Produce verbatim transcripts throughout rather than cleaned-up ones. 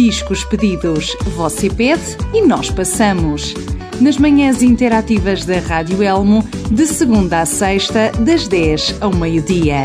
Discos Pedidos. Você pede e nós passamos. Nas manhãs interativas da Rádio Elmo, de segunda a sexta, das dez ao meio-dia.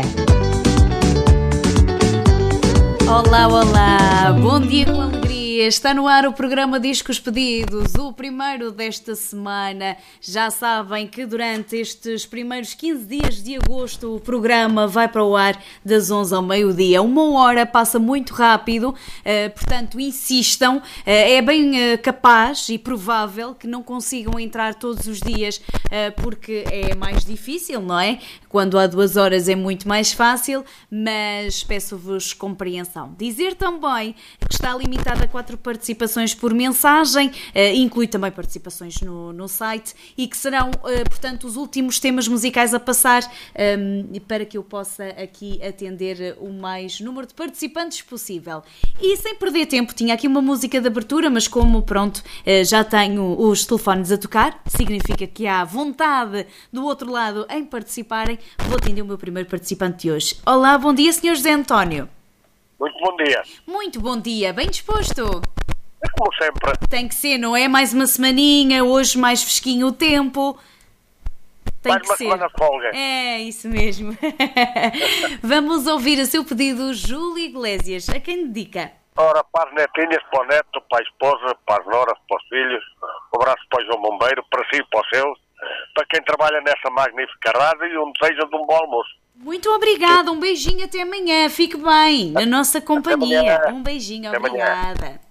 Olá, olá! Bom dia com alegria! Está no ar o programa Discos Pedidos, o primeiro desta semana. Já sabem que durante estes primeiros quinze dias de agosto o programa vai para o ar das onze ao meio-dia. Uma hora passa muito rápido, eh, portanto insistam. Eh, é bem eh, capaz e provável que não consigam entrar todos os dias, eh, porque é mais difícil, não é? Quando há duas horas é muito mais fácil, mas peço-vos compreensão. Dizer também que está limitada a quatro participações por mensagem, uh, inclui também participações no, no site, e que serão, uh, portanto, os últimos temas musicais a passar, um, para que eu possa aqui atender o mais número de participantes possível. E sem perder tempo, tinha aqui uma música de abertura, mas como, pronto, uh, já tenho os telefones a tocar, significa que há vontade do outro lado em participarem. Vou atender o meu primeiro participante de hoje. Olá, bom dia, senhor José António. Muito bom dia. Muito bom dia, bem disposto? É como sempre. Tem que ser, não é? Mais uma semaninha, hoje mais fresquinho o tempo. Tem Mais que uma ser. semana de folga. É, isso mesmo. Vamos ouvir a seu pedido, Júlio Iglesias. A quem dedica? Ora, para as netinhas, para o neto, para a esposa, para as noras, para os filhos. Um abraço para o João Bombeiro, para si e para os seus. Para quem trabalha nessa magnífica rádio e um desejo de um bom almoço. Muito obrigada, um beijinho até amanhã, fique bem, na nossa companhia. Até Um beijinho, até obrigada.